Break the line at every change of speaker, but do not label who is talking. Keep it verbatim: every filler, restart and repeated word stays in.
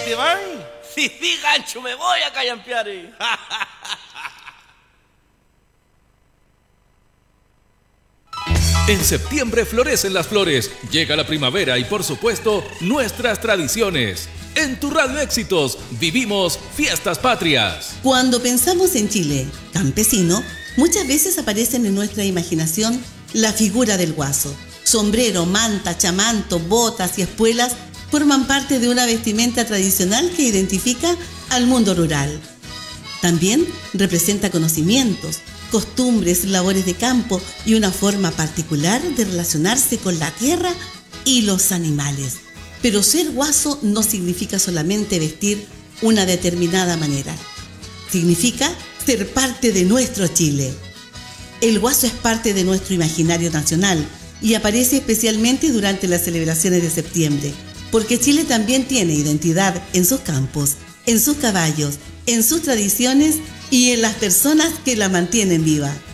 te vas?
Sí, sí, gancho, me voy a callampear. Eh.
En septiembre florecen las flores, llega la primavera y por supuesto nuestras tradiciones. En tu Radio Éxitos vivimos fiestas patrias.
Cuando pensamos en Chile campesino, muchas veces aparecen en nuestra imaginación la figura del guaso. Sombrero, manta, chamanto, botas y espuelas forman parte de una vestimenta tradicional que identifica al mundo rural. También representa conocimientos, costumbres, labores de campo y una forma particular de relacionarse con la tierra y los animales. Pero ser guaso no significa solamente vestir una determinada manera. Significa ser parte de nuestro Chile. El guaso es parte de nuestro imaginario nacional y aparece especialmente durante las celebraciones de septiembre, porque Chile también tiene identidad en sus campos, en sus caballos, en sus tradiciones y en las personas que la mantienen viva.